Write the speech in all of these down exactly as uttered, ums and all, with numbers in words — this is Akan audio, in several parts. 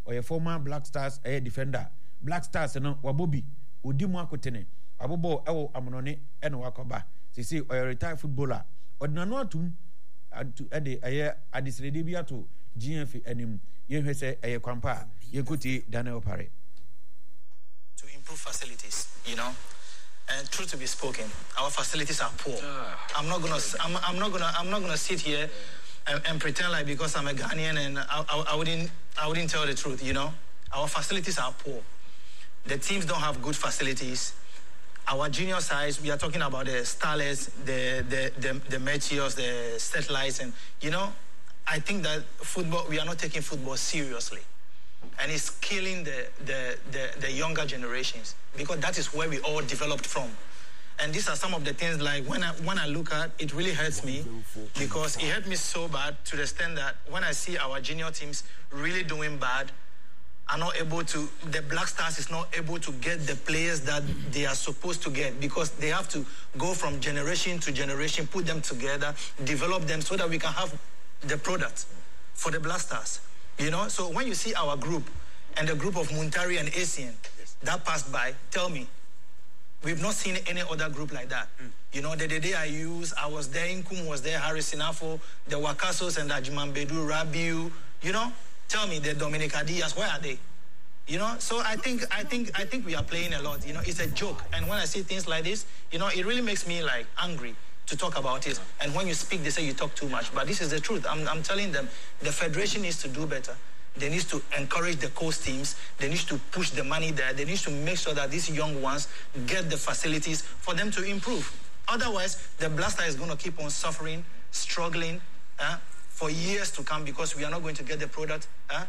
oye former Black Stars a defender Black Stars no wabobi odi mu akotene abobo ewo amonone ene wakoba sisi oye retired footballer odinano atum ade aye adisrede bi ato G F anim yehwe se aye kwampa yekuti Daniel Opare to improve facilities, you know. And truth to be spoken, our facilities are poor. Uh, I'm not gonna, I'm, I'm not gonna, I'm not gonna sit here and, and pretend like because I'm a Ghanaian and I, I, I wouldn't, I wouldn't tell the truth. You know, our facilities are poor. The teams don't have good facilities. Our junior sides, we are talking about the Starlets, the the the, the Meteors, the Satellites, and you know, I think that football, we are not taking football seriously. And it's killing the, the, the, the younger generations because that is where we all developed from. And these are some of the things like when I when I look at it really hurts me because it hurt me so bad to the extent that when I see our junior teams really doing bad, are not able to, the Black Stars is not able to get the players that they are supposed to get because they have to go from generation to generation, put them together, develop them so that we can have the product for the Black Stars. You know, so when you see our group and the group of Muntari and Asian yes. that passed by, tell me, we've not seen any other group like that. Mm. You know, the, the day I used, I was there, Inkum was there, Harris Sinafo, the Wakasos and the Ajimambedu, Rabiu, you know, tell me, the Dominica Diaz, where are they? You know, so I think, I think, I think we are playing a lot. You know, it's a joke. And when I see things like this, you know, it really makes me like angry to talk about it. And when you speak, they say you talk too much. But this is the truth. I'm, I'm telling them, the federation needs to do better. They need to encourage the coast teams. They need to push the money there. They need to make sure that these young ones get the facilities for them to improve. Otherwise, the Blaster is going to keep on suffering, struggling uh, for years to come because we are not going to get the product. Uh,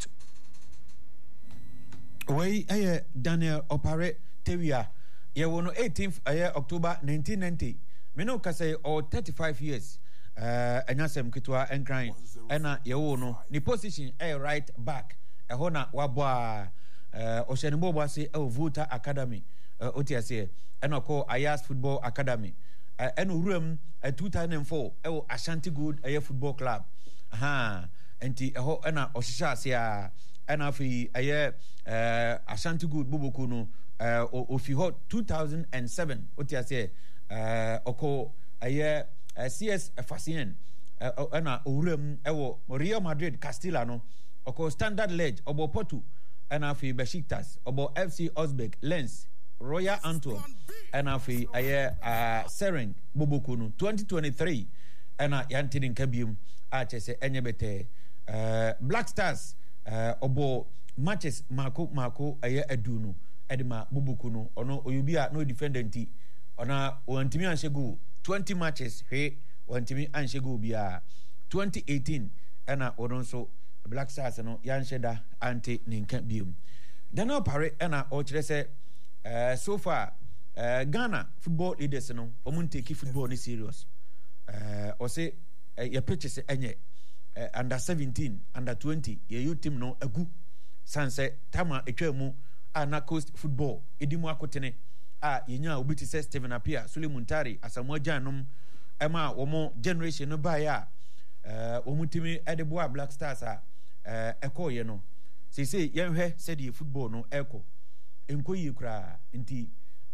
Way uh, Daniel Opare Tewia. Yeah, on eighteenth uh, October nineteen ninety. Meno kase or thirty-five years uh anyasem kitwa enkran ena yewo no ni position a right back e hona wabwa uh oshenbo bwase e Volta Academy uh, otiase ena ko Ayas Football Academy uh, ena urum uh, two thousand four e Ashanti Good uh, Football Club aha enti e ho ena oshisha asia ena fi aye uh, Ashanti Good Boboku no uh, ofi ho two thousand seven otiase uh oko aye uh, C S Fascien uh, ana urum ewo Real Madrid Castilla no oko Standard Liège obo Porto ana fi Besiktas obo F C Osbeek Lens Royal Antwerp ana fi aye uh, Seren Boboku no twenty twenty-three ana yantidin kabium a chese enyebete uh, Black Stars uh, obo matches mako mako aye adunu edima Boboku no ono oyubia no defendant ona wantimi anshegu twenty matches he wantimi anshegu bia twenty eighteen ena odonso Black Stars no yansheda anti ninka bium Daniel Opare ena o kire se uh, so far uh, Ghana football leaders no omun take football ni serious uh, o se uh, ya pitches enye uh, under seventeen under twenty ye youth team no agu sanse tama etwamu ana coast football edimu akotene a yenya obiti se Steven Apia Sule Muntari Asamoah Gyanom ema womo generation no ba ya eh omutimi edeboa Black Stars a eh ekoye no sese yenhwe said the football no eko enkoyi kura nti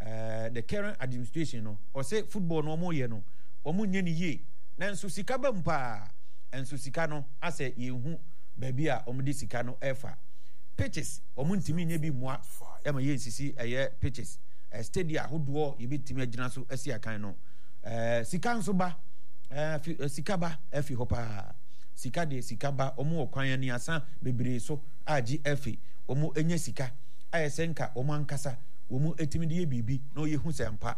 eh the current administration no o say football no mo ye no omo nye ni ye nanso sika ba mpa enso sika no ase yehu ba bia omde sika no efa pitches omo ntimi nye bi moa ema ye sisi eye pitches Uh, stadia hodo yebetimi agina so asia kan no eh uh, sika nso ba eh uh, uh, sika ba efi hopa sika de sika ba omo okwan ani asa bebre so agi efi omo enya sika ayesenka omo ankasa omo etimi de bibi no yehu sempa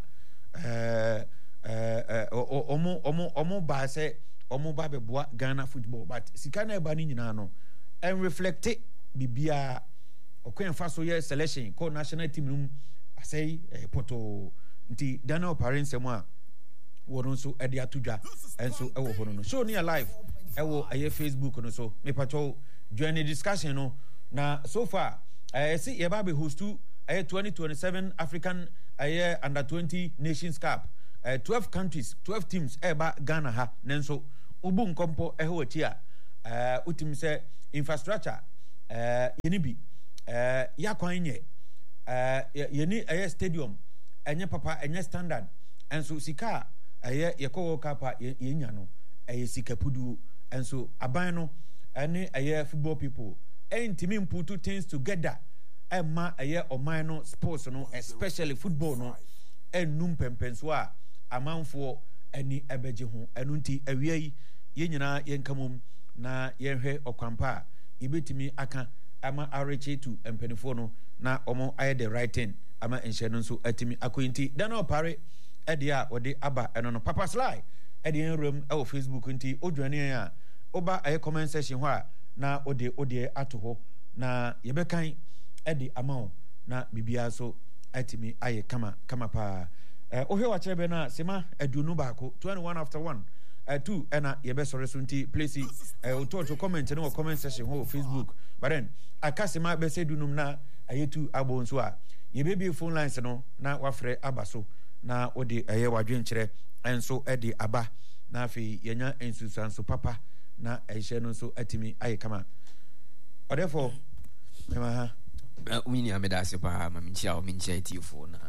eh eh omo omo omo ba se omo ba beboa Ghana football but sika na eba ni nyina no en reflect bibia okwan fa so ye selection ko national team room say eh, poto nti Daniel Opare nsem a wono so ade atodwa enso ewo hono no show near live ewo aye Facebook no so me pato join the discussion no na so far eh see ye ba be host to aye twenty twenty-seven African aye under twenty Nations Cup eh twelve countries twelve teams eba Ghana ha nenso ubu nkompo ehe wachi a eh utim se infrastructure eh yeni bi eh yakwan nye eh yeni aye stadium enye papa enye standard enso sika aye yekowo kapa yenya no aye sika pudu enso aban no ene aye football people entimi put things together emma aye oman no sports no especially football no enum pempenso a amanfo ani ebeje ho enu nti awie yi yenyina yenkamum na yenhwe okwampa ibetimi aka ama areche to empenifo no na omo aye the right thing ama enhye no nso atimi akointi dan opare ede a ode aba eno no papa slide ede enrum e wo Facebook nti odwane a oba aye comment section ho a na ode ode ato ho na yebekan ede amao na bibia so atimi aye kama kama pa eh ohwe wa chebe na sema aduonu baako twenty-one after one uh, two ena yebe sore so nti place eh oto to comment no comment section ho Facebook but then akasema be se dunum na ayetu abo nso a yebe bi phone lines no na wafre abaso na odi eye wadwenkyere enso edi aba na afi yenya ensusanso papa na ehye no nso atimi aye kama therefore mema ha wini ameda sepa maminchia o minchia tifo na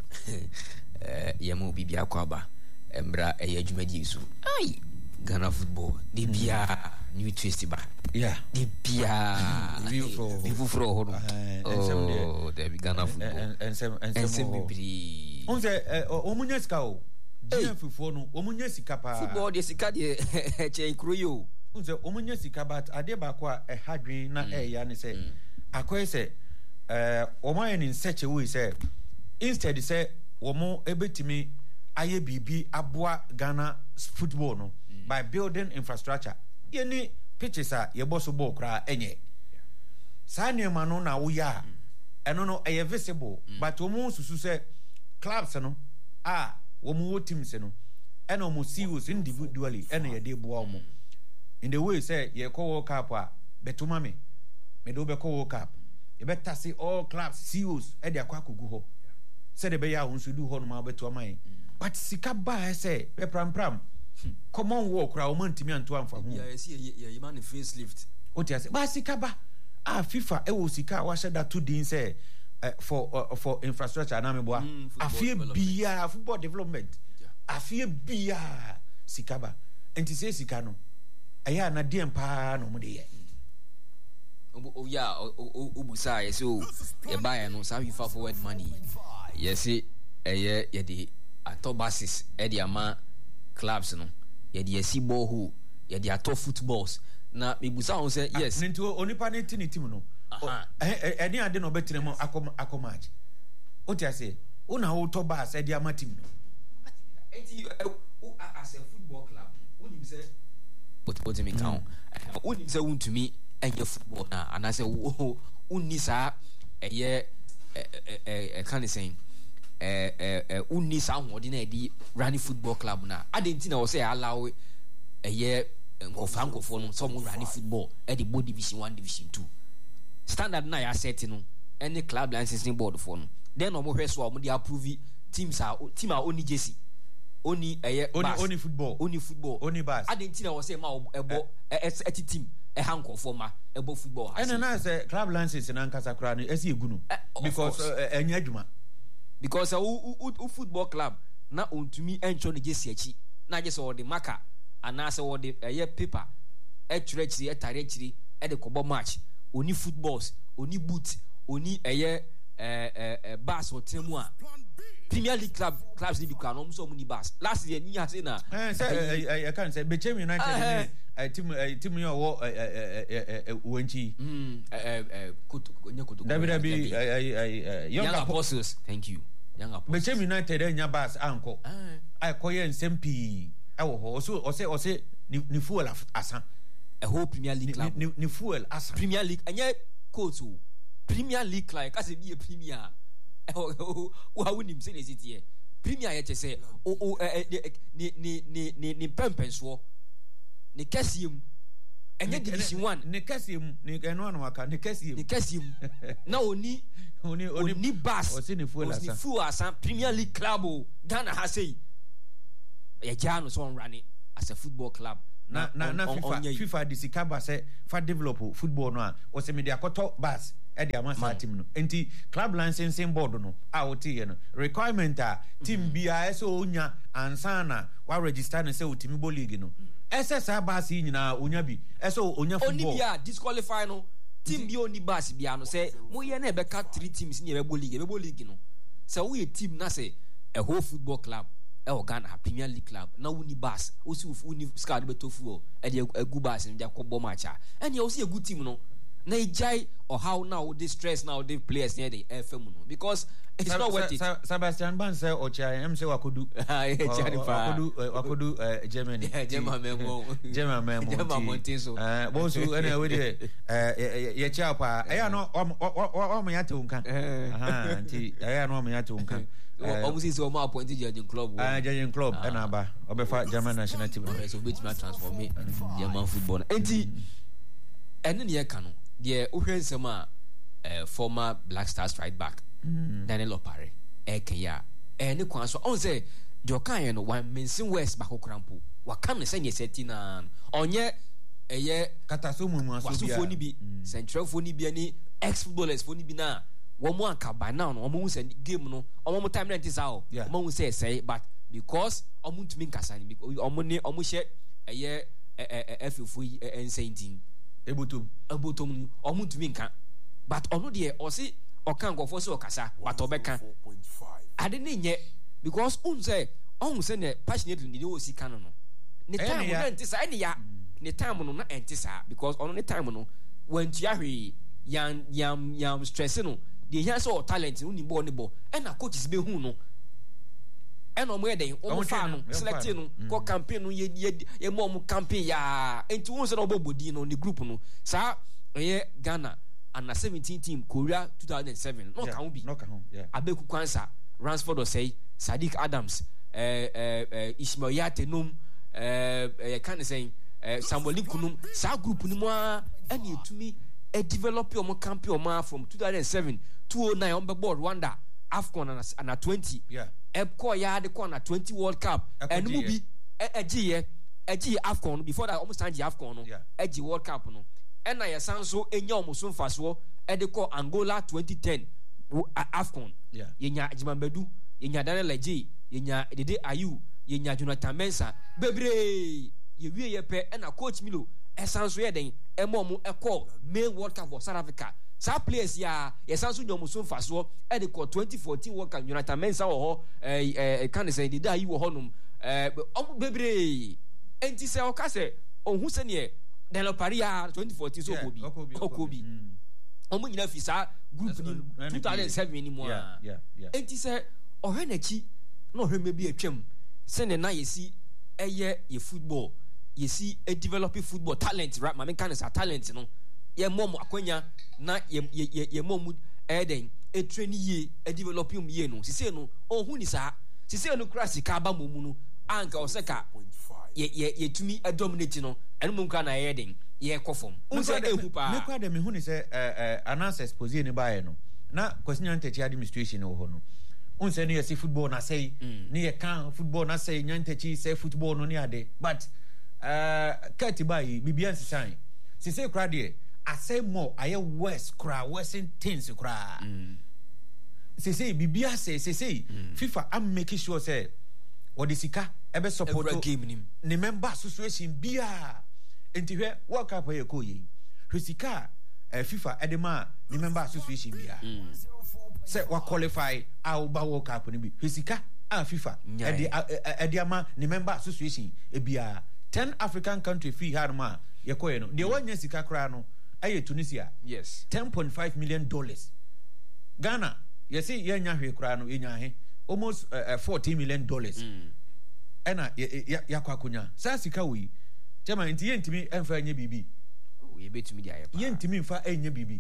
eh yemu bibia kwaba embra eye adwumadi su ai Ghana football de bia new twist ba yeah de bia vivo fro ho no oh de Ghana football ensem ensem bibri onze omunya sika o dia fifo no omunya sika pa football de sika de che kroyo onze omunya sika but ade ba kwa e hadwen na e ya ne se akoy se eh oman in such a way say instead say womo ebetimi aye bibi aboa Ghana football no mm. by building infrastructure yeni pitches a yeboso ball kra enye sa niema no na wo ya eno no eye visible mm. but womo susu say clubs no ah womo wo teams no eno mo C E Os individually eno ye dey boa mo in the way say ye call World Cup a betuma me me do be call World Cup e better say all clubs C E Os e dey akwa kogu ho say dey be ya won so du ho no ma beto aman but sika ba say be pram pram common work ra o man timi anto amfa ho ya see ye man facelift o ti say ba sika ba ah FIFA e wo sika wa sheda to din say uh, for uh, for infrastructure na me boa mm, afie bia football development yeah. afie bia sika ba enti say sika no aya na dem pa no mo de ye oh yeah obusa yes o ye buy no sa FIFA forward money yes e ye ye de atobasis e de ama clubs no ye de si ball who ye de ato footballs na mebusa won say yes nti onipa ne tini team no eh eni ade no betre mo akom akomatch o ti ase una wo to bas e de ama team no enti as a football club woni be say but what me count woni say won to me eye football na anase unni sa eye eh kan say eh eh unni sa hode na di running football club na adenti na wo say allow eye nkofan nkofo no so mo running football e di board division one division two standard na ya set no any club licensing board for no then omo hwe so omo di approve teams are team are only jersey only eye only football only football only bas adenti na wo say ma ebo eti team e hanko for ma ebo football and na say club license na nkasa kra no esi egunu because enya adwuma because u football club na ontumi encho ne jesi achi na je so the marker anase wo de eye paper e trechiri e tarechiri e de kobo match oni footballs oni boot oni eye eh eh bas hotremu a Premier League club clubs ni bikwa no so muni bas last year ni ya say na eh say I can say Bechem United ni team team yo wo wanchi mm eh eh onye koto W W Young Apostles thank you Young Apostles Bechem United enya bas anko ai koye nsempi awo ho so o say o say ni fuel asan a whole Premier League club ni fuel asan Premier League anya coach Premier League like as be a premier wa woni mse ne sitie premier ye chese o o ni ni ni ni ni pempenso ni kasiem enye division one ni kasiem ni eno anu aka ni kasiem ni kasiem na oni oni oni bass o se ni fuel asan ni fuel asan Premier League club o Ghana ha sei ye jano so on running as a football club na na na FIFA FIFA de sika ba say fa develop football no a o se me de akoto bus e de ama sa team no enti club licensing board no a o tie no requirement a team bia e so onya ansana wa register no say o team bo league no ese sa bus nyina onya bi e so onya football oni bia disqualify no team bi oni bus bia no say mo ye na e be ka three teams ni e be bo league e be bo league no say we a team na say a whole football club e o Ghana Premier League club na woni bus o si uni squad be tofu o e de egu bus ni ja ko bo match a ene o si egu team no na ijai or how now this stress now the players near the F M no because it's Sab- not worth it. Sa- Sebastian Ban say Ocha em say wakodu wakodu wakodu Germany German memo German memo German monte so eh bo so ene we de eh ye cha pa eh no o me yate unka aha nti eh no me yate unka almost so more appointed judging club ah judging club na ba obefa German national team so bit ma transform German football enti ene ne ka no de ohwe nsem a former Black Stars right back Daniel Opare ekeya ene kwan so on say jokan ye no one Mensin West bakokrampo waka me senye setina onye eye kataso mu aso bia wasofo ni bi central fo ni bi ani ex footballers fo ni bi na wo mo anka by now no mo say game no omo mo time ninety sa o mo say say but because omo ntumi nkasa ni because omo ni omo hye eye efefo ensentin ebotom ebotom omo ntumi nka but ono de o si okan go for so okasa but obeka ade ne nye because un say on say ne passionate ni o si kan no ne time no ntisa ene ya ne time no na ntisa because ono ne time no when tiahwe yam yam yam stress no the here so talent uni bo ne bo e na coaches be hu no e no mo e den o fa no select no ko campaign no ye ye mo mo campaign ya enti won se no bobodi no ne group no sa e Ghana under seventeen team Korea two thousand seven no kan bi no kan yeah Abeku Kwanza Ransford Osei Sadiq Adams eh eh Ismail Yatenum eh eh kan say Samuel Kunum sa group ni mo a ene etumi e develop your campaign ma from two thousand seven two thousand nine on the board Rwanda AFCON and under twenty yeah epko ya de corner twenty World Cup and mu bi egiye egiye AFCON before that almost stand AFCON no egi World Cup no and na yesan so enya omuso mfaso e de ko Angola twenty ten AFCON yeah yenya Ajimambedu yenya Daniel Leji yenya Dede Ayu yenya Jonathan Mensah bebre ye wie ye pe e na coach Milo esan so ye den e mo mo e ko main World Cup for South Africa sa players ya yesan so nyomuso mfaso e de ko twenty fourteen World Cup Jonathan Mensah wo ho eh eh kan say Dede Ayu wo ho num eh o bebre enti se o ka se ohun se ne Daniel Opare twenty fourteen so Okobi Okobi omo nyina fi sa group ni two thousand seven ni mo yeah yeah enti se ohwe na chi na ohwe mebi atwam se ne na yesi eye ye football yesi e develop football talent right ma me kan sa talent no ye mom akwanya na ye ye ye mom eden e train ye e develop um ye no sise no ohun ni sa sise no crash ka ba momu no anka oseka ye ye ye tumi e dominate no enu mum kan na ye den ye kofom unse ehu pa me kwa de me hu ni se eh eh announce expose ni ba ye no na kwasinya ntechi administration wo ho no unse no ye si football na say ni ye kan football na say nyantechi say football no ni ade but eh kati ba yi bibia nsisan sise kra de asay more aye west kra western things kra sise bibia say sise FIFA am make sure say what sika ebe support game nim ne member association bia enti hwe World Cup ye ko yi hwesika FIFA edema ne member association bia say wa qualify a ba World Cup ni bi hwesika a FIFA edi edi ama ne member association e bia ten African country fee harma ye ko ye no de wanya sika kra no aye Tunisia yes ten point five million dollars Ghana ye see ye nya hwe kra no ye nya he almost uh, uh, fourteen million dollars ena ya kwa kunya sa sika wi tema nti ye ntimi emfa anya bibi oh ye betumi dia ye pa ye ntimi mfa anya bibi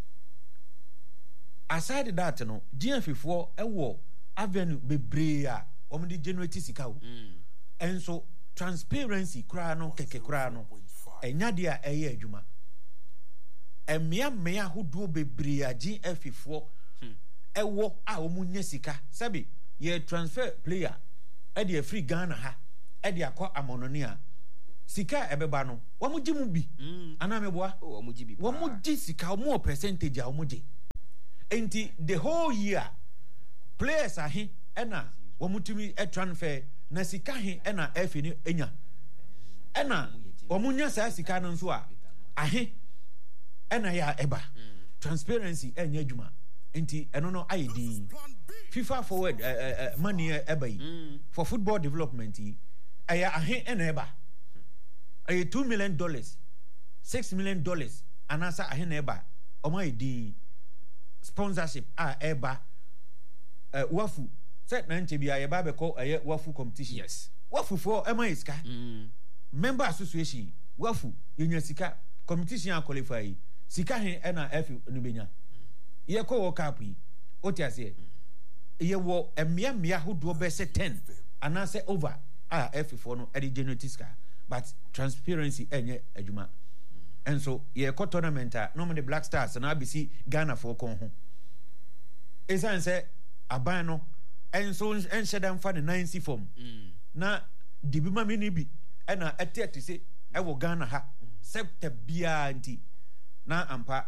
aside that no G F four ewo avenue bebre a omo di generate sika wo enso transparency kra no keke kra no enya dia eye adwuma emia mea hodo bebre a G F four ewo a omo nya sika sabi ye transfer player e de free Ghana ha e de akọ amononi a sika ebeba no wo mo gi mu bi ana meboa wo mo gi bi wo mo gi sika mo percentage a wo mo gi enti the whole year players ahe ena wo mo tumi e transfer na sika he ena efi ni enya ena wo mo nya sa sika no nso a ahe ena ya eba transparency enya adwuma enti eno no ayedi FIFA forward uh, uh, money eba yi mm. for football development yi aya ahe ena eba aya two million dollars six million dollars anasa ahe na eba omo ayedi sponsorship a eba uh, wafu set na nche bia ye ba be ko aya wafu competition yes wafu for ema iska mm. member association wafu yenya sika competition a qualify sika he ena F no benya ye ko wo cup yi otiase ye wo emia mia hodo be se ten anase over a F four no e de genetiska but transparency enye adwuma enso ye ko tournament a no the Black Stars na abisi Ghana for kon ho esan se aban no enso enshedam fa the nine C form na dibima mini bi e na etiati se e wo Ghana ha septa bia anti na ampa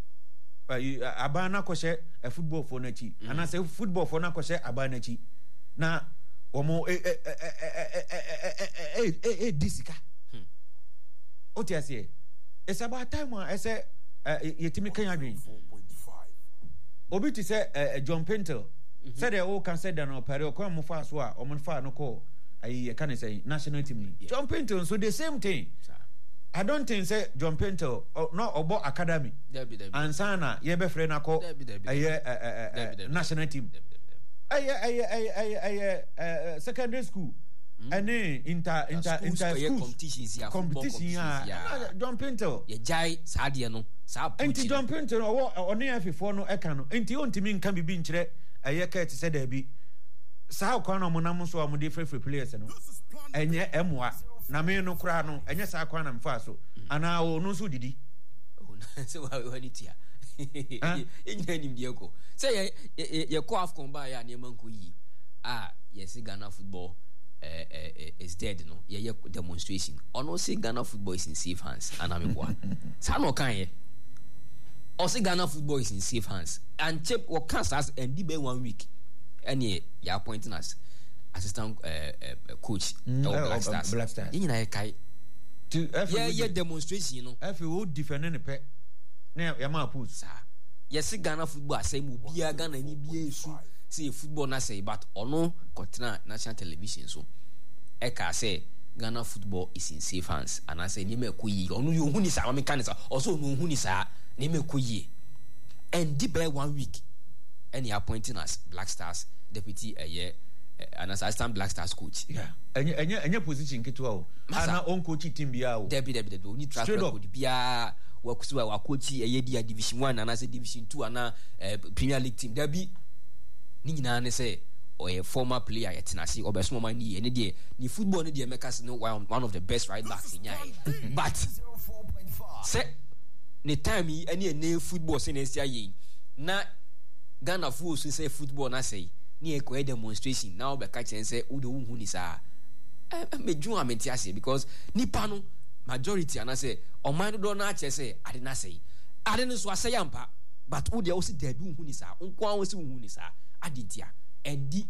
abana kɔhyɛ a football for nachi and I say football for na kɔhyɛ abana chi na omo e e e e e disika otiasie it's about time I say yetimi kan adwen obi ti say John Pinto said they all can say that no pare okwa mo fa so a omo fa no ko ayi can say national team John Pinto so the same thing. I don't think say John Pinto or no obo academy and sana ye be free na ko aye national team aye aye aye aye secondary school and inter inter inter school competitions ya competition ya John Pinto ye jai saade no sa puti enti John Pinto no oni afifo no eka no enti ontimi nka bibi nkyere aye ka ti say da bi sa kwa no monam so amode free free players no enye emoa na me no kura no enye sa kwa na mfa so ana o no so didi so wa wani tia enye nim die ko say ye ye ko Afcon ba ya na manko yi ah yes Ghana football eh eh is dead no ye ye demonstration ono say Ghana football is in safe hands ana me boa sa no kan ye o say Ghana football is in safe hands and chip wo kan as and be one week any ya appointing us assistant uh, uh, coach mm, uh, uh, Black Stars. Black Stars. You know, kai. To yeah, yeah, demonstration, you know. If you would defend any pet, now you're my puss. Yes, Ghana football. Say, Mubia Ghana, any B A say football. Na say, but ono continent national television. So, Eka say Ghana football is in safe hands, and I say, Nime kuyi. Onu you huni sa, Americanisa. Also, no huni sa, Nime kuyi. And deep by one week, and he appointing us Black Stars deputy a year. And as assistant Black Stars coach. Yeah. Anya anya anya position ketu ao. Ana on coach team bia o. Debi debi debi. Oni transfer code bia wa kusuwa wa coach eye dia division one and as division two and Premier League team. Debi ni nyina ne say or a former player at Nasi or best moment ni any day. Ni football ni dey make us know one of the best right backs in Yai. But say the time he any any football say next year na Ghana fools say football na say ni ekwe demonstration now be catch and say udo hu ni sa eh meju amenti ase because nipa no majority ana say o man do na che say ade na say ade no so ase yampa but udo o si dabi hu ni sa nko an o si hu ni sa ade dia endi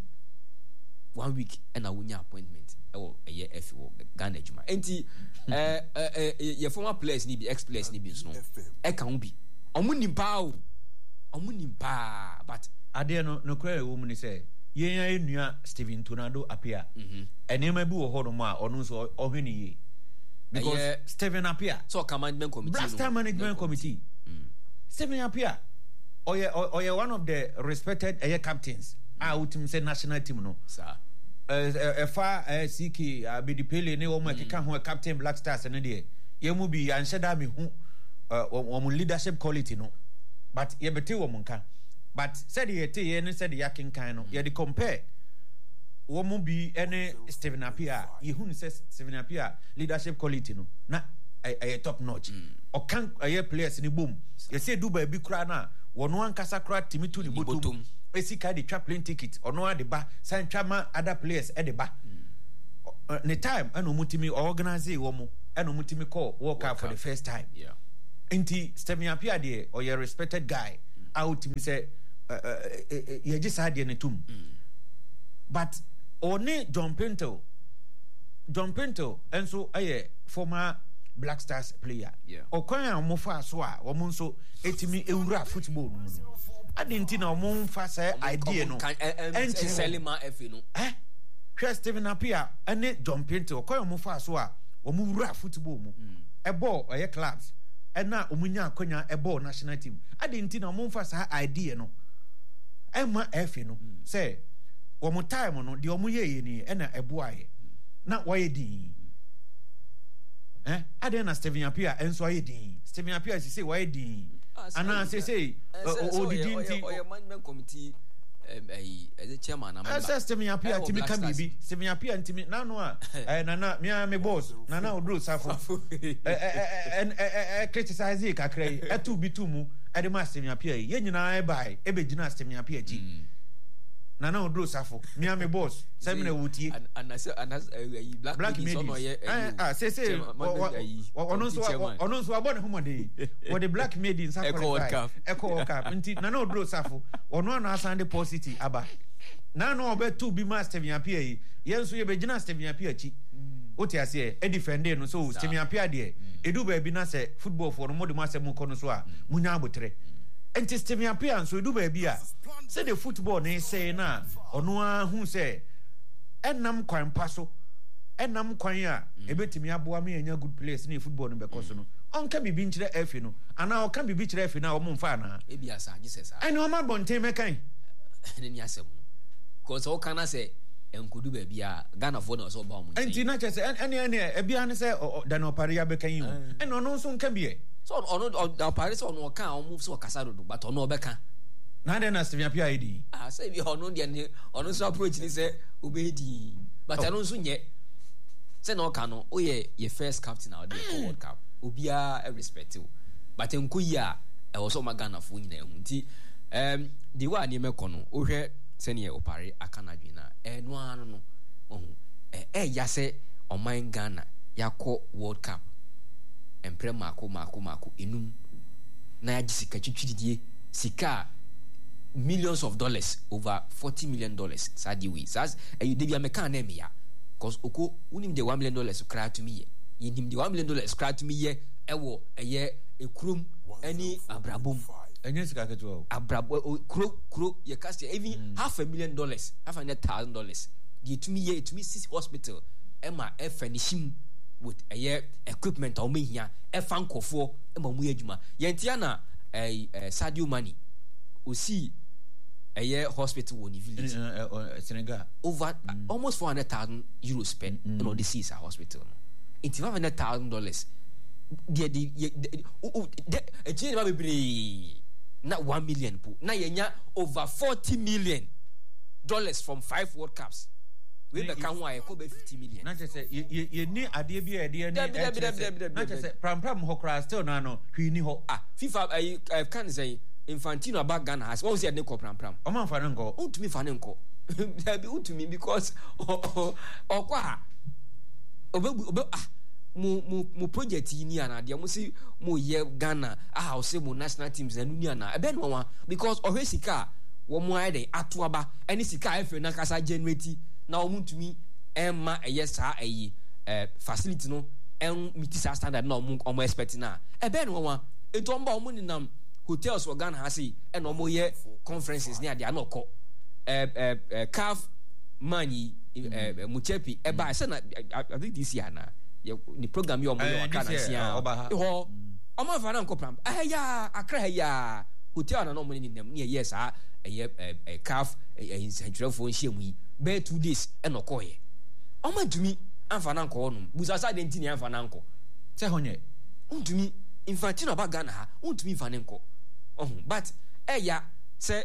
one week and a wunya appointment e wo eye F wo Ghana juma enti eh eh ye former players ni bi ex players ni bi so e kan bi omu nimpa o omu nimpa but ade no no kwere wo mu ni say yen ya enua Steven Tornado apia mhm enema bi wo ho no ma ono so ohwani ye because uh, Steven apia so management committee Black Star management committee mm. Steven apia oye oye one of the respected uh, captains mm. a utim say national team no sir eh uh, fa uh, C K Abidipele ne wo ma keka ho captain Black Stars ne de ye mu bi ansheda me hu wo mu leadership quality no but ye bete wo mu nka but said ye te ye ne said yakin kan no ye de compare wo mu bi ene Steven Apia ye hu ne Steven Apia leadership quality no na ay top notch o kan ay players ni boom ye say Dubai bi kra na wono ankasa kra timi to ni botum esika de twa plane ticket ono ade ba san twa ma other players e de ba ne time ana mutimi organize wo mu ɛna ɔmo timi call World Cup for the first time. Yeah. Nti Stephen Appiah de or your respected guy out timi say ye just had ne tum. But one John Pinto John Pinto and so a former Black Stars player. Yeah. Okoya ɔmo fa so a ɔmo nso etimi ewura football no. Adinti na ɔmo fa say idea no. And Selima F no. Eh? Hwɛ Stephen Appiah ene John Pinto okoya ɔmo fa so a ɔmo wura football mu. E ball ɔyɛ clubs. Ena ɔmo nya akonya e ball national team. Adinti na ɔmo fa sa idea no. Emma F no. Say ɔmo time no de ɔmo ye ye ni ena eboaye. Na why di? Eh? Aden na Stephen Appiah enso aye din. Stephen Appiah say why di? Ana say say o di din o management committee um as a chairman am. Asa Stephen Appiah timi ka bibi. Stephen Appiah timi na no a eh nana me am me boss. Nana odro safo. Eh eh eh criticize kakra yi. Etu bi tu mu e de ma Stephen Appiah yi. Ye nyina e bai e be gina Stephen Appiah ji. Nana odro safo. Me am me boss. Say me na wutie. And as as black black ladies. Ah say say ono so ono so abone homode. Wo the black maidens have qualified. Echo World Cup. Nti Nana odro safo. Ono na asande positive aba. Na no obetu bi ma Stephen Appiah yi. Ye nso ye be gina Stephen Appiah chi. Oti ase e defend no so Stephen Appiah de. Edu ba bi na say football for no mo de ma say mo kono so a munya abotre. Enti Stephen Appiah nso edu ba bi a say the football na say na ono a hu say enam kwan paso enam kwan a ebetimi aboa me anya good place na football no bekoso no onka bibi nkyere afi no ana onka bibi kyere afi na o mfa na e bia sa Jesus sa ene o ma bonten mekan ne ni asem cause o kana say enkodu ba bia Ghana for na so ba mo enti na chese ene ene e bia ne say Daniel Opare ya bekan yi o ene ono nso nka bia so ono Opare so ono ka o mu so kasa do but ono obeka na de na Stephen Appiah idi ah say bi ono de ne ono so approach ni say obedi but ono nso nye say no ka no o ye your first captain out there for World Cup obia e respect you but enko yi a e wo so magana fo nyina hu nti um the one ni meko no o hwe se ne Opare akanadwi na e no anu no ohu e e ya se oman Ghana yakọ World Cup empre mako mako mako enum na ya gisika twitwidie sika millions of dollars, over forty million dollars. Sadi we. Sas you dey be American name ya. Cause oko unim the one million dollars cry to me. You nim the one million dollars cry to me ye. Ewo eye e krum any abrabom. Enye sika keto. Abrabo kro kro ye cast even mm. half a million dollars, half a hundred thousand dollars. Give to me ye to me six hospital. Emma e finishing with a year equipment or me here. E fan kofo emma mu adwuma. Ye ntia na eh Sadio Mane. Osi a year hospital in the village, uh, uh, Senegal, over mm. almost four hundred thousand euros spent mm. on the seas a hospital. It's five hundred thousand dollars. The the the oh the a change be not one million. Now you over forty million dollars from five World Cups. We become why I be fifty million. Not just say you you need a D B a D N A. Not just say pram pram hokra still no no. He ni ho ah FIFA I I can say. Infantino about Ghana has what say ne ko pram pram. O man fa nko. O tumi fa nko. There be utumi because o o kwa obe obe ah mu mu mu project ni ana de mo si mo ye Ghana ah o se mo national teams na ni ana ebe no wa because o hwe sika wo mo aye de atoaba eni sika efe na kasa generate na o mutumi emma eye sa ayi eh facility no en mitisa standard na o mo o mo expect na ebe no wa eto mba o mo ninam hotels for Ghana has and no more conferences near the anoko eh eh calf money eh muchepi e ba say na I think this year na the program you mo Ghana sia ho o ma fa na nko pram eh ya akra ya hotel na no mo ni nem ne yes ah eh eh calf eh central phone shemu yi be two days e no ko ye o ma dumi amfa na nko no busa sa identity ni amfa na nko se honye undumi Infantino about Ghana ha undumi fa ne nko. Oh, but eh ya say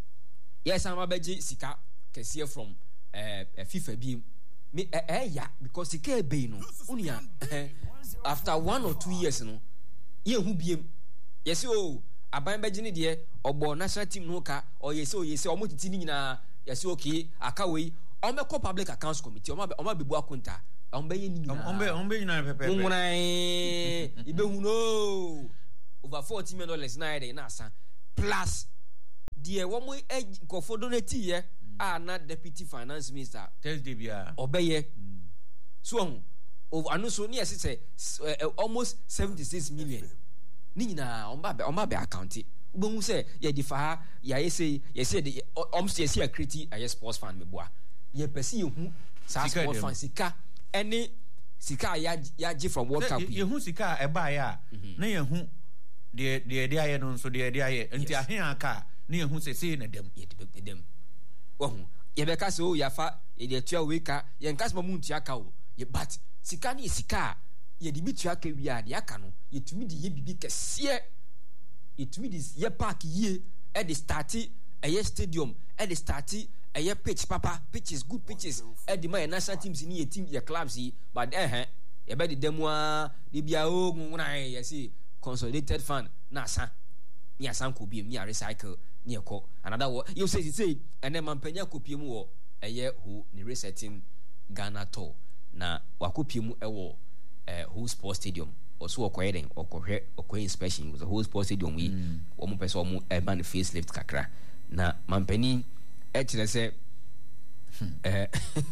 yes I'm abeji sika kesiye from eh uh, FIFA bi me eh, eh ya because sika be no unia eh, after one or two years no ye hu biem yes oh aban beji ni de obo national team no ka or yes oh yes omo titi ni nyina yes okay aka we o me ko public accounts committee o ma o ma bebu akunta ombe ni ombe ombe nyina pepe nguna ibe huno over forty million dollars na dey na asa plus die wo mo kofo donate ye a na deputy finance minister Thursday bia obeye so over anu so near say almost seventy-six million ni nyina omba be omba be account ubehu say ye di fa ya ye say ye say the om say say create a sports fan me boa ye pese ye hu sa sports fan sika any sika ya ya gi from World Cup ye hu sika e ba ya na ye hu de de de aye no so de de aye nti ahen aka na ye hu say say na dem ye de dem wo ye be ka say o ya fa ye de tua we ka ye nka se mu ntua ka o ye but sika ni sika ye de bitua ka wi a de aka no ye tumi de ye bibi kese ye tumi de ye park ye e de start e ye stadium e de start e ye pitch papa pitches good pitches e de my national teams ni ye team ye clubs yi but eh eh ye be de dem a de bia o nguna ye say consolidated fund na sa ni asan ko bi mi a recycle ni ekọ another wo you say say ene mampanya kopie mu wo eye ho ni resetting Ghana tour na wakopie mu ewo eh whole sports stadium oso okoye den okohwe okoye inspection was a whole sports stadium wi wo mo pese wo mo e ban facelift kakra na mampani e kire se eh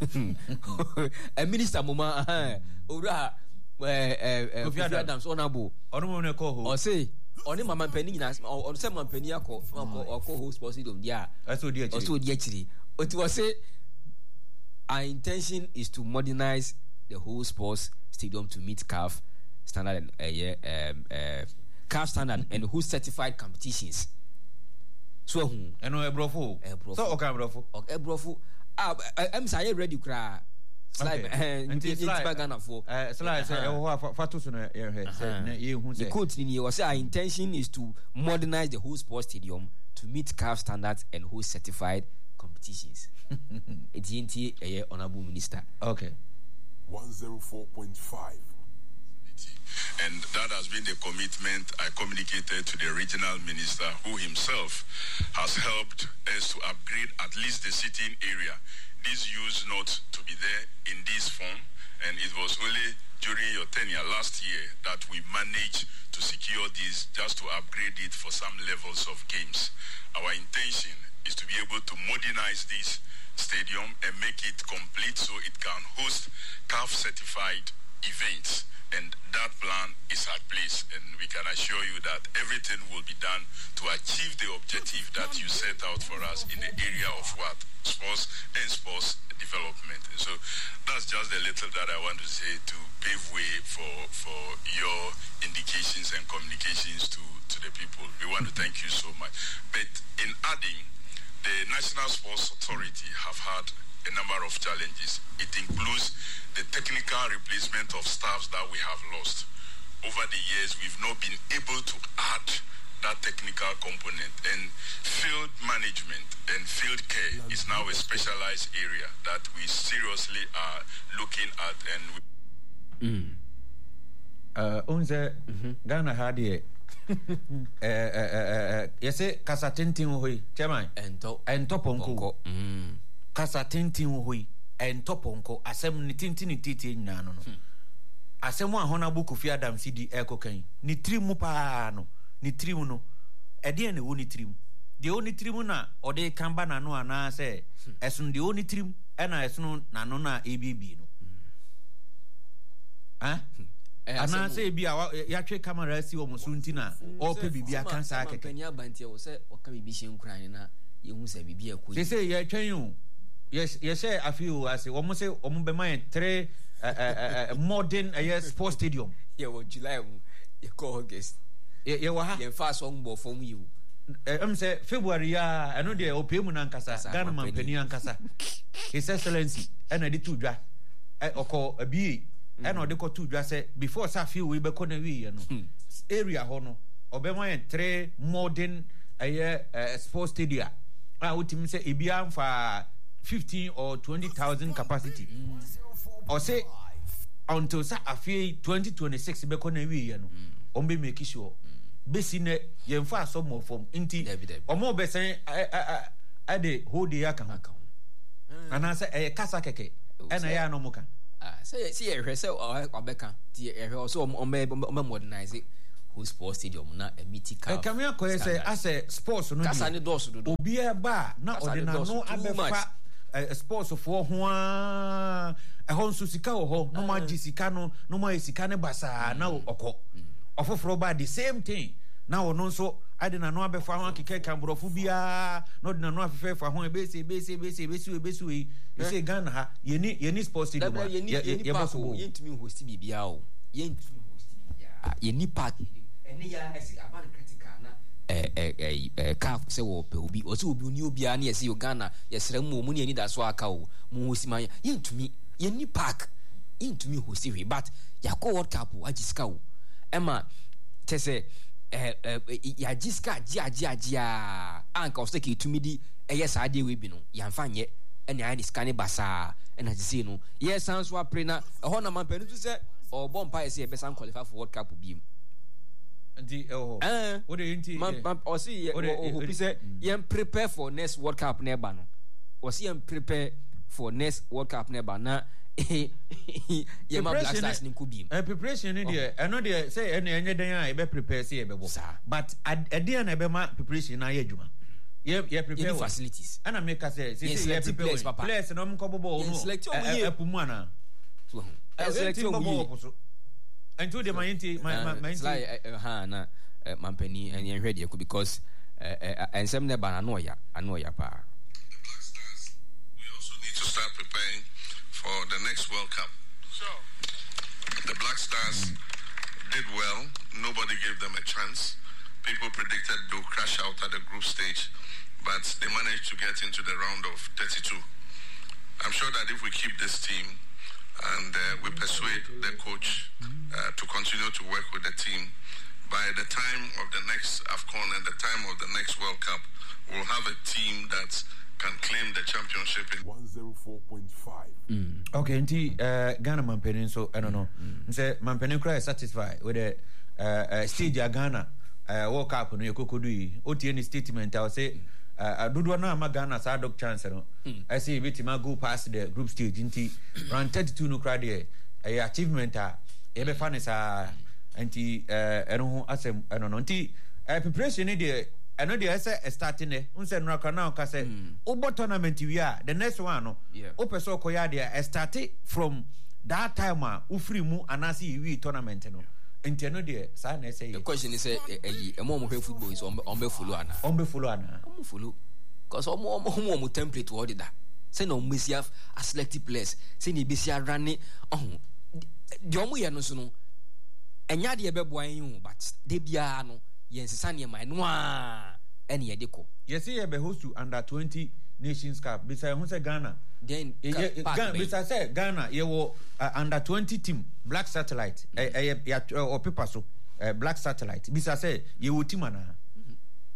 a minister mama eh owura eh eh Kofi Adams onabo ono mo ne ko ho o say oni mama mpani nyina o say mama mpani akọ akọ whole sports stadium dia aso di akiri aso di akiri oti wo say our intention is to modernize the whole sports stadium to meet C A F standard and uh, yeah, um, uh, C A F standard and who certified competitions. So who? Eno ebrofo. So oka ebrofo. Okay, ebrofo. Ah, I'm say ready kra. Slide and it's Ghana for. Eh, slide say e ho fatu so na ye he say na ye hu say. The quote ni was say our intention is to modernize the whole sports stadium to meet C A F standards and who certified competitions. It's inti a honorable minister. Okay. one oh four point five. And that has been the commitment I communicated to the regional minister, who himself has helped us to upgrade at least the sitting area. This used not to be there in this form, and it was only during your tenure last year that we managed to secure this, just to upgrade it for some levels of games. Our intention is to be able to modernize this stadium and make it complete so it can host C A F certified events, and that plan is at place, and we can assure you that everything will be done to achieve the objective that you set out for us in the area of what sports and sports development. And so that's just a little that I want to say to pave way for for your indications and communications to to the people. We want to thank you so much. But in adding, the National Sports Authority have had a number of challenges. It includes the technical replacement of staffs that we have lost. Over the years, we've not been able to add that technical component, and field management and field care is now a specialized area that we seriously are looking at. And we mm. uh, unze Ghana had it. eh eh eh yes kasa tintin hoi chairman ento ento ponko mm kasa tintin hoi ento ponko asem ni tintin ni titi nyina no no asem a hona bu Kofi Adams di ekokan ni trimu pa no ni trimu no e de na wo ni trimu de wo ni trimu na ode kamba na no ana se esun de wo ni trimu e na esun na no na ebibi no ah ana say bia ya twe camera si wo musunti na o pe bibia kan sa keke panya bantie wo se o ka bibi hye nkran na ye hu se bibia ko say say ya twen you yes yes say afiu ase wo mo say wo mo be man three modern uh, sports stadium ye wo July mu ye ko August ye ye wa ha ye fa so ngbo fom yi em say February ya eno de o pe mu na nkasa Ghana man pani nkasa His Excellency ena di tu dwa e okọ abi and or they got two just say before Safi we be kona we you know area hono obema en three modern uh, sports stadia ah utim say ebia for fifteen or twenty thousand capacity mm. or say until sa afi twenty twenty-six be kona we you know on be make sure besi ne ye mfa so mo form nti omo be say I dey hold the account ana say e kasa keke ena ya no muka ah say see ehwe say obeka ti ehwe also o modernize who sports stadium na a mythical e kam yakọ say as a sports no kasa ne doso do obi e ba na odina no abefa sports for ho a e ho nso sika wo ho no ma gi sika no no ma sika ne basa na okọ ofoforo ba the same thing na wo no nso adina no abefa ho akeke kambrofo bia na odina no afefa ho ebese ebese ebese ebese ebese we you say Ghana ha yeni yeni sports stadium ye boso yentumi host bibia o yentumi host bibia yeni park ene ya esi about critical na eh eh eh ka se wo pe obi o se obi oni obi a na yesi Ghana yesere mu mu ne ani da so aka o mu host man yentumi yeni park yentumi host we but yakọ world cup agiska o ema tese eh eh ya jiska gia gia gia anka o se ke tumi di eye sa de we bi no yamfa nye ene ai scan basa ena jisi no yes sans wa prena ho na man penu to say o bompa ese e besan qualify for world cup bi ndi oh eh what do you think man o see o hope say yem prepare for next world cup neba no o see yem prepare for next world cup neba na yem black stars ni kubi eh preparation ni dey e no dey say ene enye den a e be prepare say e be bo but e dey na e be ma preparation na ya adwuma yeah yeah prepare facilities and I make us say say yeah prepare place no mko bobo no epumu ana so select bobo so until the mainti mainti like ha na mampani and yen ready because and some ne bana no ya anoya pa. The Black Stars, we also need to start preparing for the next World Cup. Sure. The Black Stars did well. Nobody gave them a chance. People predicted they'll crash out at the group stage, but they managed to get into the round of thirty-two. I'm sure that if we keep this team and uh, we persuade the coach uh, to continue to work with the team, by the time of the next AFCON and the time of the next World Cup, we'll have a team that can claim the championship in one oh four point five. Mm. Okay, nti uh, Ghana Mampeni, so I don't know. Mm. Say Mampeni cry satisfied with the uh, uh, stage of Ghana uh, World Cup no yokokudui. Oti any statement I will say uh, Dudu na ma Ghana sa dog chance no. Mm. I say bit ma go past the group stage nti round thirty-two no cry there. A achievement a e be fa ne sa nti eh eno ho asem eno no nti preparation ni dey eno dey say starting e unse no aka na aka say obo tournament wi a the next one no o person koya dey start from that time a ufri mu anasi wi tournament no nti eno dey sa na say the question is say eh emo mo football is on be follow ana on be follow ana on follow cause omo omo mo template what did that say no mesia a selected players say ni besia run oh the omo ye no so no enya de beboa yin but de bia no yensesa ne mai no a ene ye de ko yes ye be host to under twenty nations cup bisa hu say Ghana then Ghana bisa say Ghana ye wo uh, under twenty team black satellite eh mm-hmm. eh ya or paper so uh, black satellite bisa say ye wo team ana mm-hmm.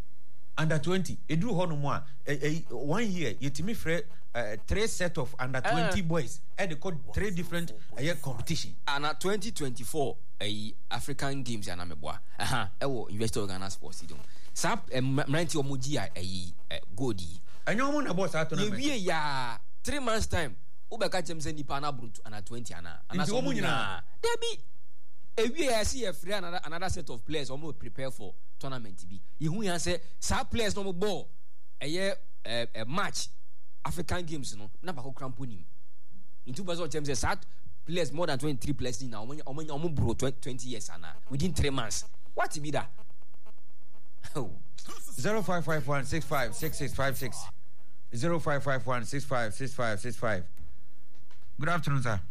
under twenty edru ho no mo a one year yetimi frɛ uh, three set of under twenty uh, boys and they called three different uh, competition and at twenty twenty-four a African Games ya na meboa aha ewo University of Ghana Sports Stadium sap ninety omoji a godi anyo mo na boss ato na me wie ya three months time ubeka chemse nipa na brut ana twenty ana ana so mo nyina debi ewie ya see a free another another set of players omo prepare for tournament bi yehu ya say sa players no mo ball eye a match African Games no na ba ko crampo nim into person chemse sa players more than twenty-three players now omo omo omo bro twenty years ana within three months what be that oh zero five five one six five six six five six zero five five one six five six five six five. Good afternoon, sir.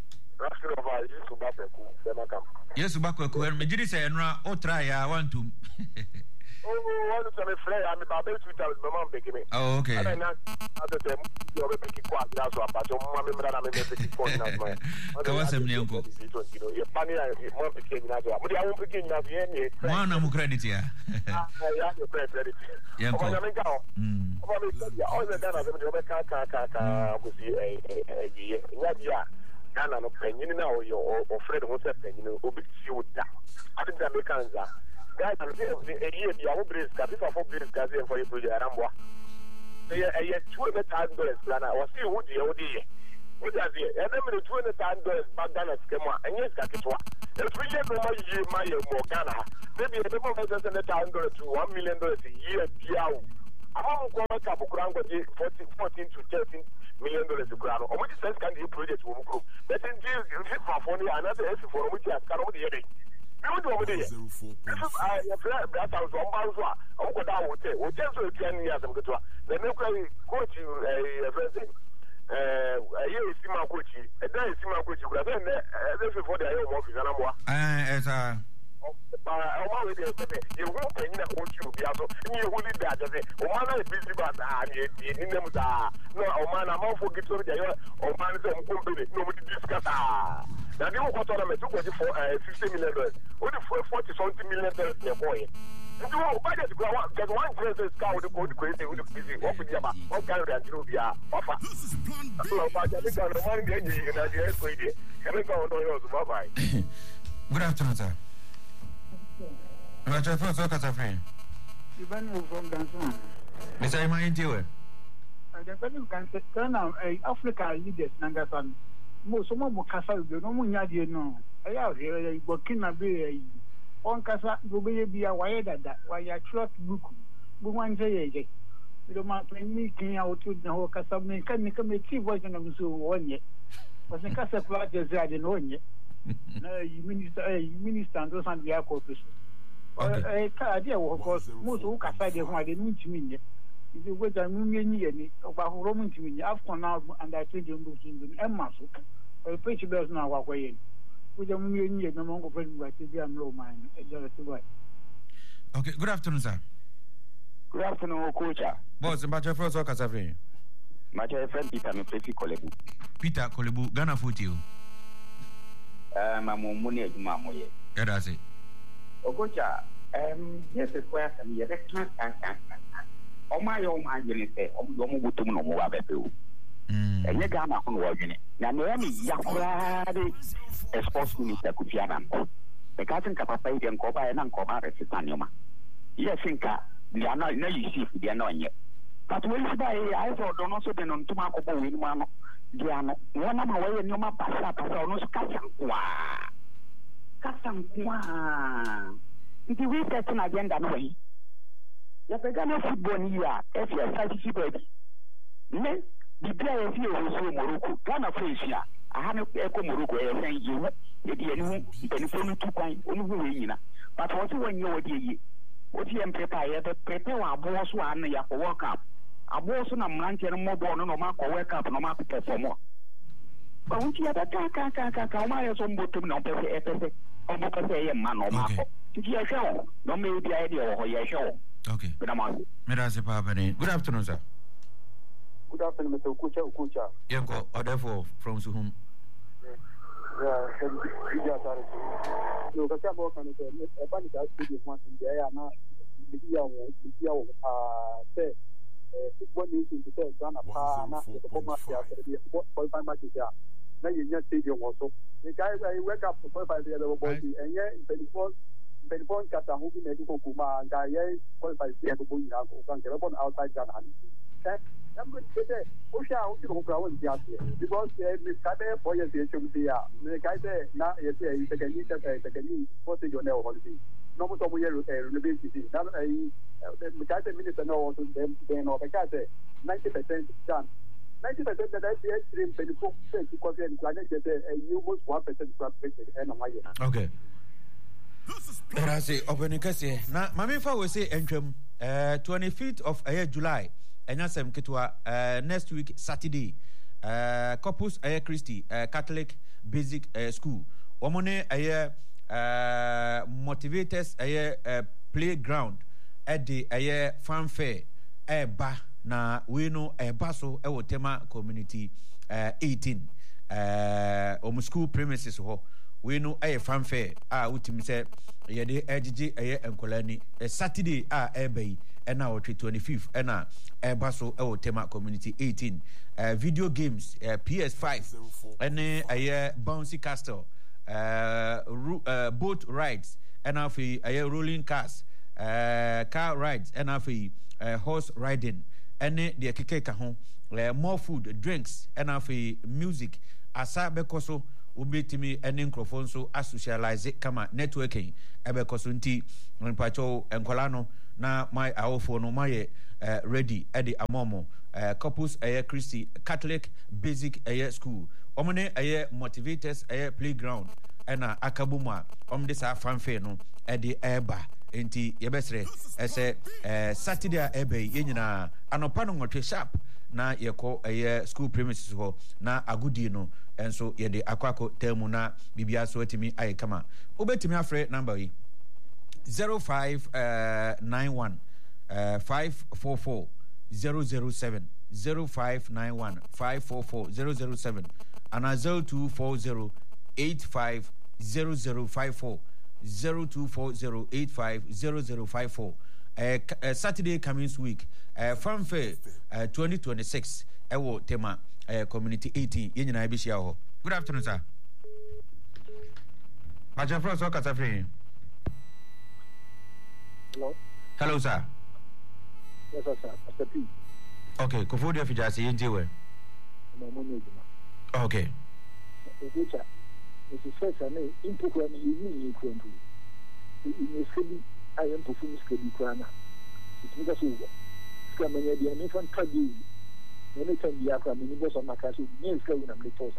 Yes, Ubakweku. And me did say enra o try ya want to. Oh, one of my friend, I'm about to tell my mom picking me. Oh, okay. And I other than you're a picky quack, that's what I'm going to make a point of my. Kawasem Nyanko. You're funny, I'm picking that. But I won't begin at the end. One of credit here. I have your credit. Yeah, I'm going to go. All the Ghana, I'm going to see a year. Yeah, Ghana, no penny now, your friend who's a penny, will be you down. I think that becomes that. Guys, a year, the old British, Capita for British Gazi for you to Aramboa. They are two thousand dollars plan. I was still would the O D. What is it? And then the two hundred dollars back down at Skema, and yes, Kakitwa. If we get no year, my Morgana, maybe a little more than a thousand dollars to one million dollars a year, Piao. Among Kwaka Bukurango, fourteen to thirteen million dollars to Grano. Or which sense can you project will group? But in jail, you fit for phone another S for which has come over the other. You do over there. This is I have that house on Balzoa. I'm going down with it. We'll just do ten years of Gatua. The new coach, a friend. Uh, here is Sima Kochi, and then Sima Kochi, but then this is for the home office, and I'm what? Uh, as a. I'm already a second. You won't pay in a coach, you be also. You will leave that. Omana is busy, but I'm in them. No, Omana, I'm all for Gito, or man, company, nobody discuss. Now, they will go to the two for fifty million dollars, only for forty something million dollars, their boy. You know, by the get one crazy scout with the code crazy with the busy, open your mouth, one carry and through the offer. So, but I think I'm the one getting in the air for you. Bye-bye. Good afternoon, sir. What's your first work as a friend? Even from Ganson. Mister Iman, do it. The person can say, Africa leaders, Nangasan. Most of them Casa, the no Munyadi, no. I have here, Burkina Faso. On Casa, go be a wire that, why I trust book. One say, you don't mind me out to the whole Casa, make a make version of so one yet. But the Casa Platas, I didn't own yet. Minister, Minister, and those on the airport. A idea, of course, most who can say they want to mean it. If you go to Mummy, about Roman to me, after now, and I think you're looking at Emma, or a picture bears now away. With a Mummy, no longer friend, but to be a low mind. Okay, good afternoon, sir. Good afternoon, coach. Boss, about your first work as a friend. My friend Peter, I'm pretty Kolebu. Peter Kolebu, Ghana foot you. Um, I'm money at Mamma. Yeah, that's it. Ogocha, um, yes, it's where I'm here. Oh, my own, I didn't say, oh, you won't to know what I do. And you're going to work in it. Now, Naomi, Yakuradi, a sports minister could be an the cousin Capapa and Coba and Uncle Maris Tanuma. Yes, Inca, they are not, no, you see, they are not yet. But when you buy, I thought don't also been on Tomako in one. Diano, one of my way and no more pass up as almost Cassanqua. Cassanqua. It is reset an agenda way. Yes, I got no football here, if you are satisfied, baby. Men, the player here was Morocco, Ghana Francia. I have no echo Morocco, I thank you. If you know, telephone two point, only but what when you were here, what you prepare, prepare our boss one, you have to walk up. A boss on a man can more born no mark or wake up no mark for more. But when you have a car, car, car, car, why is on bottom no perfect, or not say a man or mark? If you are shown, no may be idea or you are shown. Okay. Good afternoon, sir. Good afternoon, Mister Kucha Kucha. Yanko, or therefore from Suhum. Yeah, you are sorry. You can come on a bunch of studios once in the air now. The year, uh, say. Football news to say Ghana Pana, the former qualifying matches there. Now you just stadium also. The guys I wake up for five years old body and yeah, in twenty-four, twenty-four Kata who be medical Kuma and guy qualified here to go in outside Ghana. I'm going to say, Osha, who you go around because Miss Kade for your station here. The guy there now is a second year, second year, what's your name holiday. No more of your university. Now, the guy minister knows them, then or the guy ninety percent done. Ninety percent that I see extreme twenty-four percent because in planet a almost one percent and on my year. Okay. I say, open Cassie. Now, Mammy Fa will say, Entrum, uh, twenty-fifth of uh, July, and that's um, uh, next week, Saturday, uh, Corpus Air Christi, uh, Catholic Basic uh, School. Omone Air. Uh, motivators a uh, playground at the a fanfare a ba na we know a baso a tema community uh, eighteen uh um school premises ho we know a fanfare ah utim say ye de agigi a enkolani a Saturday ah e bay and now twenty-fifth and na e baso e tema community eighteen uh, video games uh, P S five and a uh, bouncy castle. Uh, ro- uh, boat rides and a uh, rolling cars, uh, car rides and a uh, horse riding ene de keke ka ho more food, drinks, and afi music asa bekoso ubetimi ene nkrofo so asocialize kama networking ebekoso nti mpacho enkola no na my awofo no my uh, ready edi amomo uh, couples aye Christy Catholic basic aye school omne aye motivators aye playground ena akabuma omde sa fanfe no edi eba enti yebesre ese uh, Saturday ebe yenyina anopa no ngotwe sharp na yeko aye school premises ho na agudi no enso yede akwako temu na bibia so etimi aye kama obetimi afre number yi zero five nine one five four four zero zero seven zero five nine one five four four zero zero seven and zero two four zero eight five zero zero five four zero two four zero eight five zero zero five four. Uh, uh, Saturday coming week, uh, Farm Fair uh, twenty twenty-six. Ewo tema uh, community eighteen. Yenye na ibishi yaho. Good afternoon, sir. Maja Frost, what kasa free? Hello. Hello, sir. Yes, sir. Mister P. Okay, Kofodi Afijasi, Yenjiwe. No, no, no. Okay. Teacher, it's the first time in program you need to improve. In a study, I am performing study crana. It's not so. Scamania, the American tragedy. Anytime you have a minibus on my castle, names go in a little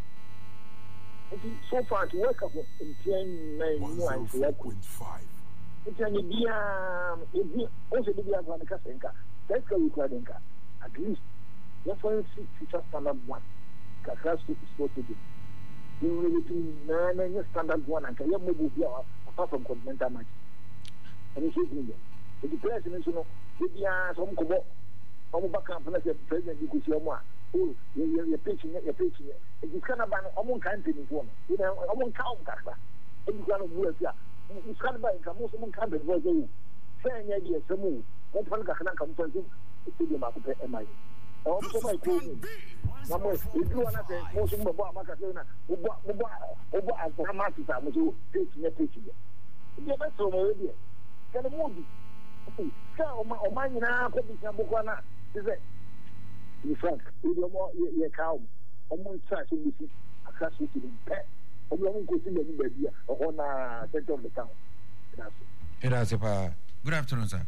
side. So far, to work up in ten nine one point five. It's an idea. Also, the idea of a Kasenka. That's how we call them. At least, that's why it's feature standard one. Kakras is supposed to be. You will be nine standard one and can you move apart from continental match. And it's in there. The president, you know, the some Kobo, some back up, and the president, you could see more. Oh, you're pitching it, you're pitching it. It's kind of an among campaign for me. You know, among count, and you kind of work here. It's kind of like a most among campaign was a saying idea, some move. One point can come from the market, am I? Also, my queen. Number, if you want to say, most of them are Macasona, who bought as a Matita, was who pitching a pitching it. Yeah, that's so already. Can a movie? So, or mine now, probably some Bukwana is it? In fact, with your more, your cow, on one side, you see a class with him pet, or you won't go see anybody on a center of the town. It has a good afternoon, sir.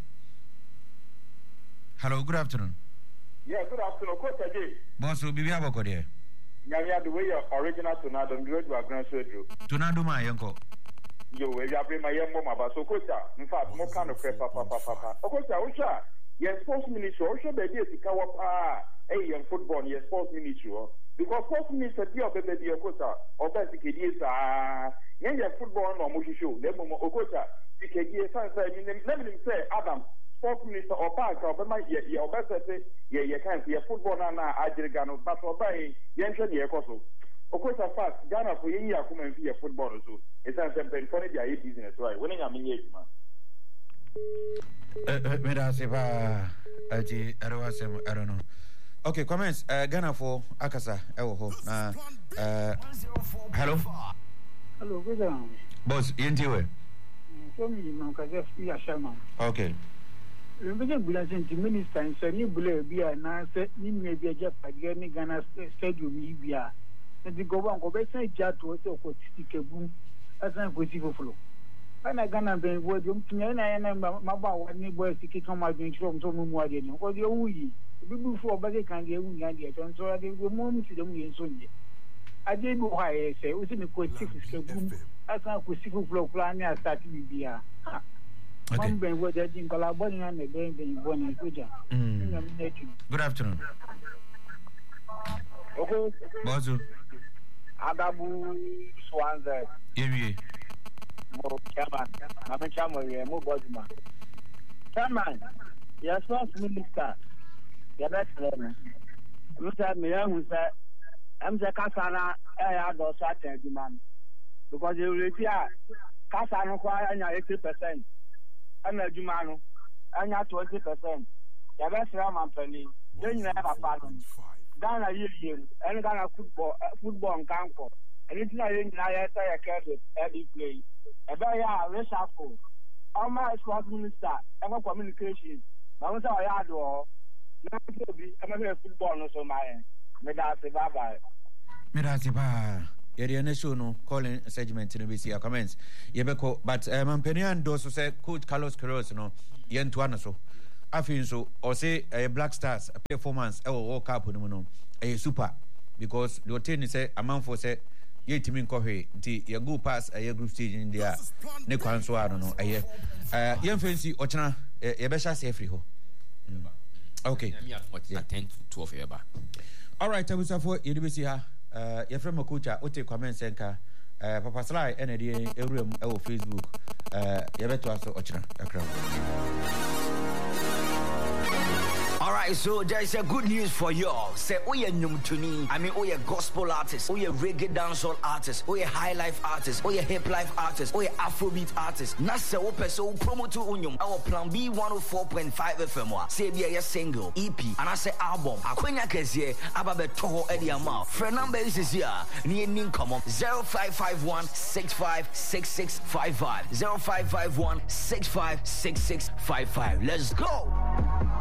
Hello, good afternoon. Yeah, good afternoon. Coach again. Boss, will be able to go Yeah, the way your original Tornado, and go to a grand surgery. Tornado, my uncle. You will have been my young mama, so coach, in fact, more kind of prep, papa, papa. Oh, coach, I wish yes, sports ministry, also the idea to cover ah, a young football, yes, sports ministry. Because sports ministry, dear baby, coach, or basically, yes, ah, yeah, football, no more show. Let me, oh, coach, because yes, I let me say, Adam. Sports minister or park or my yeah or better say yeah you can't see a football na Ajirigano but or by Yanshan Yakoso. Of course a fast Ghana for year come and see a football so it's a something funny their business right when I'm in age man. Meda Seva Aji Arawasem I don't know. Okay, comments uh, Ghana for Akasa Ewo na uh hello. Hello, good day. Boss Yentiwe. So me man ka just be a shaman. Okay. Remember, the minister and said, you believe be an answer, you may be a Japan, Ghana Stadium, Libya. And the government go back to Jat to a stick a boom as an impossible flow. And I gonna be what you can and my one neighbor sticky come out in from some more than what you we before, but they can't get one idea. And so I did go moment to them in Sunday. I did go high, I say, within the court six boom as an impossible flow plan. I started Libya. Okay. Mm. Good afternoon. Okay. Bozu. Adabu Swanza. Yemi. Mo chairman. I'm chairman. Mo bodima. Chairman. Yes, first minister. Yeah, that's right. Mister Mayor, who said, "I'm the Kasana. I had also attended demand because you will see Kasana require eighty percent." I'm a Jumano, I'm not twenty percent. The best round company, then you have a pattern. Ghana Union, and Ghana football, football and campo. And it's not in I say a credit every play. A very reshuffle. All my sports minister, ever communication. I was a yard or I'm a football, so my medasi bye. Medasi bye. Yeri ene show no calling segment in B C comments. Yebeko, but um Penian does say Coach Carlos Queiroz no yen to so. Afin so or say a Black Stars performance e World Cup no no e super because the thing say amount for say ye team ko hwe nti ye go pass a group stage in there ne kwan so aro no eh eh yen fancy ochena ye be sha say free ho. Okay. Yeah. ten to twelve eba. All right, abusa for ye be see ha uh ye from coach a ote comment senka uh Papa Sly ene de ewrem e wo Facebook uh ye beto aso ochena akra. All right, so there is a good news for y'all. Say, oh yeah, Numtuni. I mean, oh yeah, gospel artist, oh yeah, reggae dancehall artist, oh yeah, high life artist, oh yeah, hip life artist, oh yeah, Afrobeat artist. Nasa ope so promo to unyum. Our plan B one oh four point five F M. Say be a single, E P, and I say album. Akwenya kezie ababe toho edi ama. Friend number is here. Ni nin come on zero five five one six five six six five five zero five five one six five six six five five. Let's go.